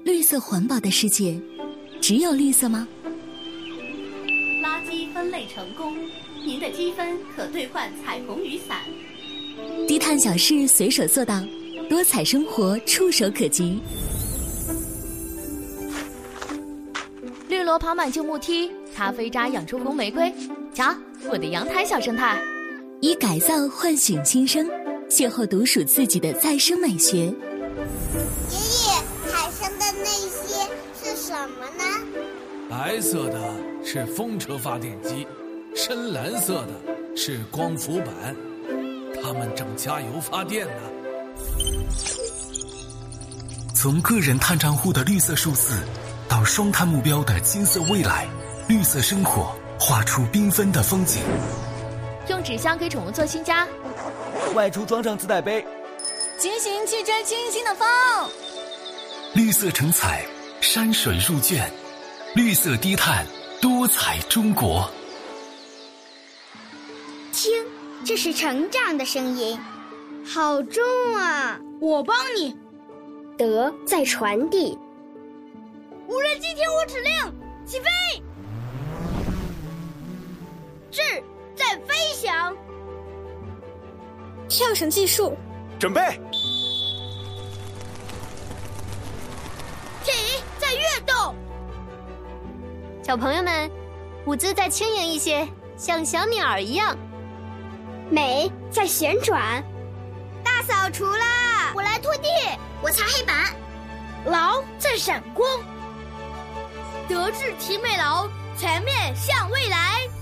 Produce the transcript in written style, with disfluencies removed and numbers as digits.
绿色环保的世界，只有绿色吗？ 垃圾分类成功，您的积分可兑换彩虹雨伞。 低碳小事随手做到，多彩生活触手可及。 绿萝跑满旧木梯，咖啡渣养出红玫瑰。瞧，我的阳台小生态。 以改造唤醒新生，邂逅独属自己的再生美学。 爷爷，海上的那些是什么呢？ 白色的是风车发电机，深蓝色的是光伏板，它们正加油发电呢。 从个人碳账户的绿色数字，到双碳目标的金色未来，绿色生活画出缤纷的风景。 用纸箱给宠物做新家， 外出装上自带杯， 进行去追清新的风。 绿色成彩，山水入卷，绿色低碳，多彩中国。 听，这是成长的声音，好重啊！ 我帮你。 德在传递。 无人机听我指令，起飞！智在飞翔。 跳绳计数， 准备。 体在跃动。 小朋友们，舞姿再轻盈一些，像小鸟儿一样。 美在旋转。大扫除啦！ 我来拖地， 我擦黑板。 劳在闪光。德智体美劳，全面向未来。